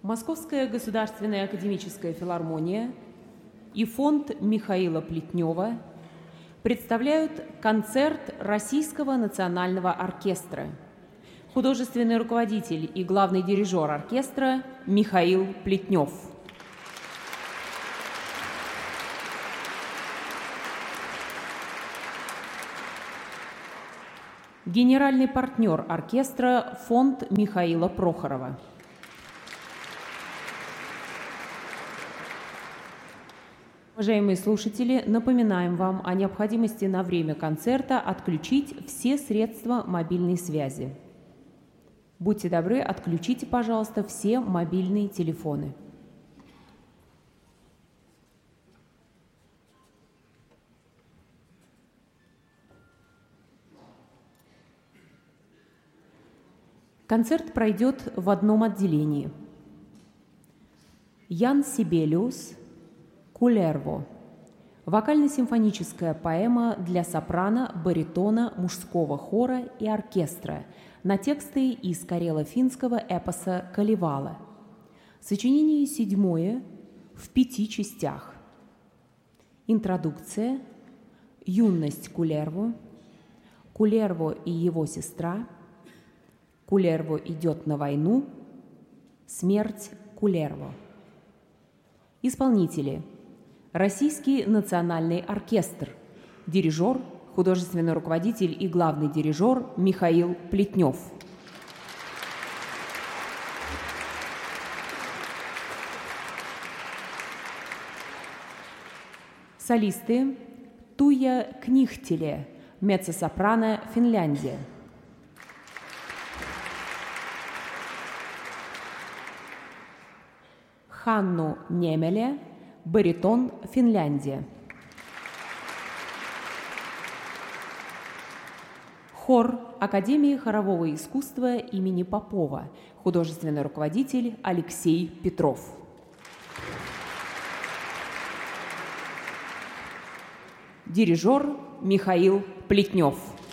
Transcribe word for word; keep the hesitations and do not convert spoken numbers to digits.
Московская государственная академическая филармония и фонд Михаила Плетнева представляют концерт Российского национального оркестра. Художественный руководитель и главный дирижер оркестра Михаил Плетнев. Генеральный партнер оркестра фонд Михаила Прохорова. Уважаемые слушатели, напоминаем вам о необходимости на время концерта отключить все средства мобильной связи. Будьте добры, отключите, пожалуйста, все мобильные телефоны. Концерт пройдет в одном отделении. Ян Сибелиус «Кулерво» – вокально-симфоническая поэма для сопрано, баритона, мужского хора и оркестра на тексты из карело-финского эпоса «Калевала». Сочинение седьмое в пяти частях. Интродукция, юность Кулерво, Кулерво и его сестра, Кулерво идет на войну, смерть Кулерво. Исполнители: Российский национальный оркестр, дирижер, художественный руководитель и главный дирижер Михаил Плетнев. Солисты: Туя Книхтеле, меццо-сопрано, Финляндия. Ханну Немеле, баритон, Финляндия. Хор Академии хорового искусства имени Попова, художественный руководитель Алексей Петров. Дирижер Михаил Плетнев.